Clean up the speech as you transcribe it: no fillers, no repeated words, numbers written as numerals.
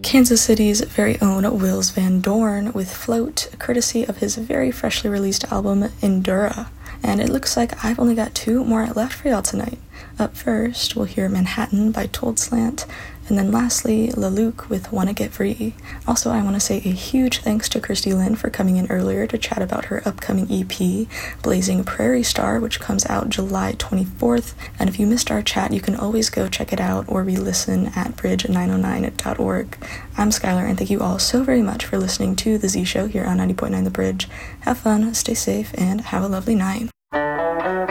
Kansas City's very own Wills Van Dorn with Float, courtesy of his very freshly released album Endura. And it looks like I've only got two more left for y'all tonight. Up first, we'll hear Manhattan by Told Slant, and then lastly, LaLuke with Wanna Get Free. Also, I want to say a huge thanks to Kirsty Lynn for coming in earlier to chat about her upcoming EP, Blazing Prairie Star, which comes out July 24th. And if you missed our chat, you can always go check it out or re-listen at bridge909.org. I'm Skylar, and thank you all so very much for listening to The Z Show here on 90.9 The Bridge. Have fun, stay safe, and have a lovely night.